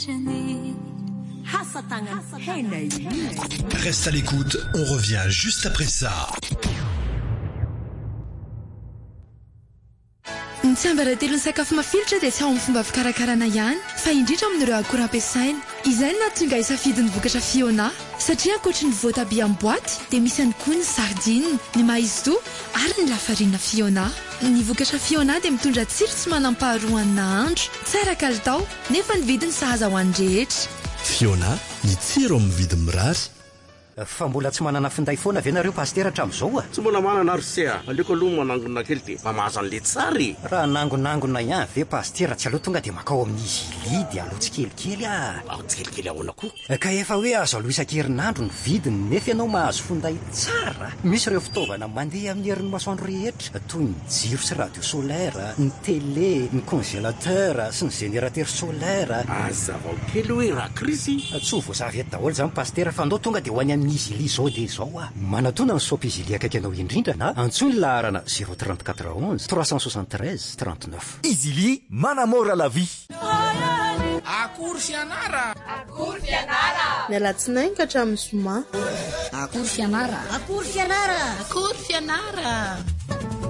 Reste à l'écoute, on revient juste après ça. Ny tsiambaratelon'ny sakafo mafilotra dia tsy ao amin'ny fomba fikarakarana ihany fa indrindra amin'ireo akora ampiasaina. Izay no nahatonga hisafidin'ny vokatra Fiona satria ankoatry ny voatabia amin'ny boaty dia misy ihany koa ny sardine, ny maïzou ary ny lafarina Fiona. Ny vokatra Fiona dia mitondra tsiro tsy manam-paharoa ny nahandro, tsara kalitao nefa ny vidiny sahaza ho an'ny rehetra. Fiona, ny tsiro amin'ny vidiny mirary. Fa mbola tsy manana finday foana ve nareo pasitera hatramin'izao a? Tsy mbola manana ary se aleoko aloha manangona kely dia mba mahazo an'le tsary. Raha nangonangona ihany ve pasitera tsy aloha tonga dia makao amin'izy lidy aloha tsy kelikely a. Tsy kelikely ahoana koa. Ka efa hoe azo aloha isan-kerinandro ny vidiny nefa ianao mahazo finday tsara. Misy ireo fitaovana mandeha amin'ny herin'ny masoandro rehetra toy ny jiro sy radio solaire, ny télé, ny congélateur sy ny générateur solaire. Azava kely hoe raha krisy. Tsy ho voazavy eto daholo zany pasitera fa andao tonga dia ho any amin'ny izili zao dia zao a. Manatona ny sopy izili akaikanao indrindra na antsoiny laharana 034 11 373 39. Izili manamora la vie. Akory fianara. Akory fianara. Mialatsinainy ka hatramin'ny zoma. Akory fianara. Akory fianara. Akory fianara.